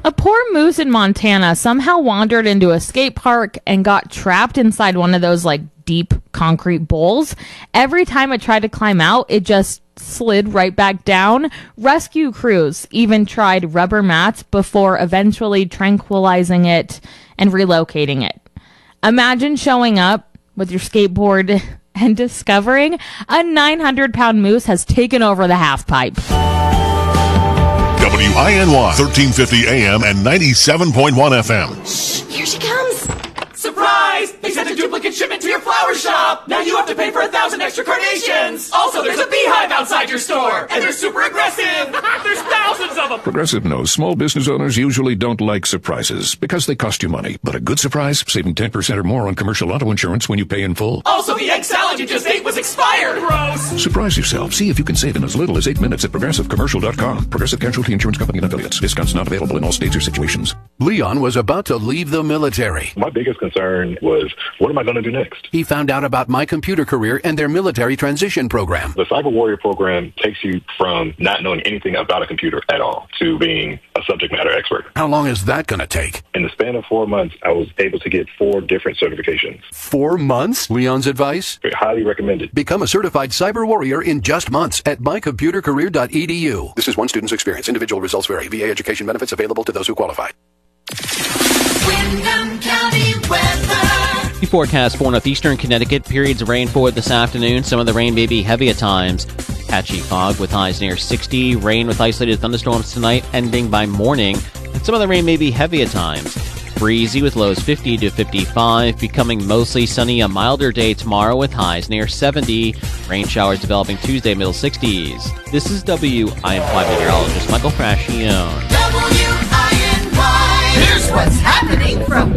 A poor moose in Montana somehow wandered into a skate park and got trapped inside one of those deep concrete bowls. Every time it tried to climb out, it just slid right back down. Rescue crews even tried rubber mats before eventually tranquilizing it and relocating it. Imagine showing up with your skateboard and discovering a 900-pound moose has taken over the half pipe. WINY 1350 AM and 97.1 FM. Shh, here she comes. Surprise! They sent a duplicate shipment to your flower shop! Now you have to pay for 1,000 extra carnations! Also, there's a beehive outside your store! And they're super aggressive! There's thousands of them! Progressive knows small business owners usually don't like surprises because they cost you money. But a good surprise, saving 10% or more on commercial auto insurance when you pay in full. Also, the egg salad you just ate was expired! Gross! Surprise yourself. See if you can save in as little as 8 minutes at ProgressiveCommercial.com. Progressive Casualty Insurance Company and Affiliates. Discounts not available in all states or situations. Leon was about to leave the military. My biggest concern was, what am I going to do next? He found out about My Computer Career and their military transition program. The Cyber Warrior program takes you from not knowing anything about a computer at all to being a subject matter expert. How long is that going to take? In the span of 4 months, I was able to get 4 different certifications. 4 months? Leon's advice? Highly recommended. Become a certified cyber warrior in just months at mycomputercareer.edu. This is one student's experience. Individual results vary. VA education benefits available to those who qualify. Windham County weather. The forecast for northeastern Connecticut. Periods of rain for this afternoon. Some of the rain may be heavy at times. Patchy fog with highs near 60. Rain with isolated thunderstorms tonight, ending by morning. And some of the rain may be heavy at times. Breezy with lows 50 to 55. Becoming mostly sunny, a milder day tomorrow with highs near 70. Rain showers developing Tuesday, middle 60s. This is WINY meteorologist Michael Frascione. Here's what's happening from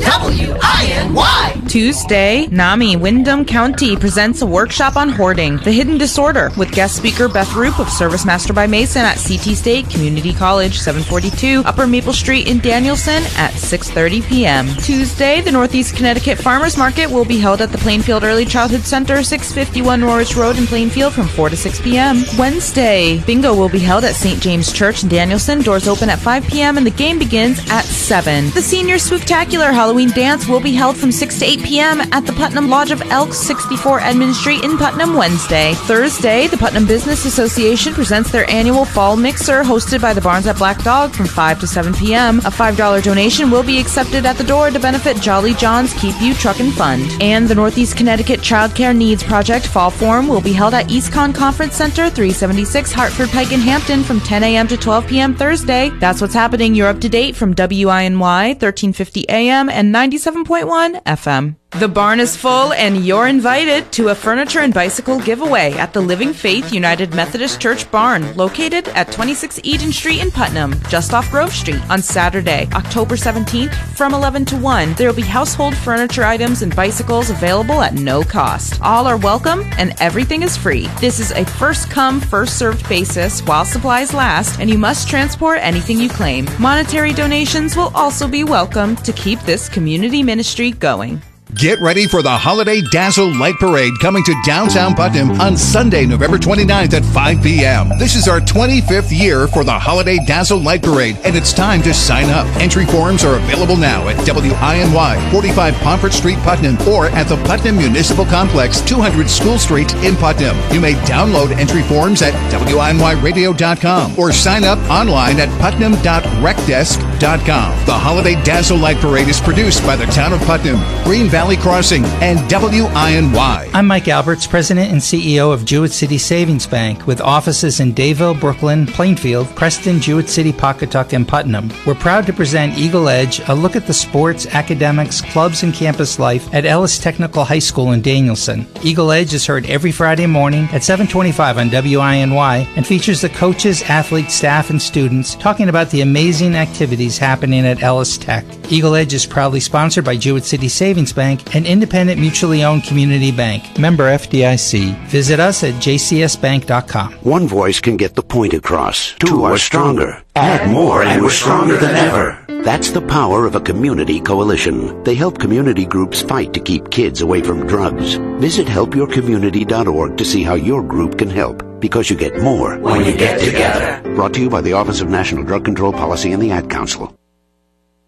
WINY. Tuesday, NAMI Windham County presents a workshop on hoarding, the hidden disorder, with guest speaker Beth Roop of Service Master by Mason at CT State Community College, 742 Upper Maple Street in Danielson at 6:30 p.m. Tuesday, the Northeast Connecticut Farmers Market will be held at the Plainfield Early Childhood Center, 651 Norwich Road in Plainfield from 4 to 6 p.m. Wednesday, bingo will be held at St. James Church in Danielson. Doors open at 5 p.m. and the game begins at 7. The Senior Swooptacular Halloween Dance will be held from 6 to 8 p.m. at the Putnam Lodge of Elks, 64 Edmund Street in Putnam Wednesday. Thursday, the Putnam Business Association presents their annual Fall Mixer hosted by the Barns at Black Dog from 5 to 7 p.m. A $5 donation will be accepted at the door to benefit Jolly John's Keep You Truckin' Fund. And the Northeast Connecticut Child Care Needs Project Fall Forum will be held at EastCon Conference Center, 376 Hartford Pike in Hampton from 10 a.m. to 12 p.m. Thursday. That's what's happening. You're up to date from WINY 1350 AM and 97.1 FM. The barn is full and you're invited to a furniture and bicycle giveaway at the Living Faith United Methodist Church barn, located at 26 Eden Street in Putnam, just off Grove Street, on Saturday, October 17th from 11 to 1. There will be household furniture items and bicycles available at no cost. All are welcome and everything is free. This is a first-come, first-served basis while supplies last, and you must transport anything you claim. Monetary donations will also be welcome to keep this community ministry going. Get ready for the Holiday Dazzle Light Parade coming to downtown Putnam on Sunday, November 29th at 5 p.m. This is our 25th year for the Holiday Dazzle Light Parade, and it's time to sign up. Entry forms are available now at WINY, 45 Pomfret Street, Putnam, or at the Putnam Municipal Complex, 200 School Street in Putnam. You may download entry forms at WINYradio.com or sign up online at putnam.recdesk.com. The Holiday Dazzle Light Parade is produced by the Town of Putnam, Green Valley Crossing, and WINY. I'm Mike Alberts, President and CEO of Jewett City Savings Bank, with offices in Dayville, Brooklyn, Plainfield, Preston, Jewett City, Pawcatuck, and Putnam. We're proud to present Eagle Edge, a look at the sports, academics, clubs, and campus life at Ellis Technical High School in Danielson. Eagle Edge is heard every Friday morning at 7:25 on WINY and features the coaches, athletes, staff, and students talking about the amazing activities happening at Ellis Tech. Eagle Edge is proudly sponsored by Jewett City Savings Bank, an independent, mutually owned community bank. Member FDIC. Visit us at jcsbank.com. One voice can get the point across. Two are stronger. Add more and we're stronger than ever. That's the power of a community coalition. They help community groups fight to keep kids away from drugs. Visit helpyourcommunity.org to see how your group can help, because you get more when you get together. Brought to you by the Office of National Drug Control Policy and the Ad Council.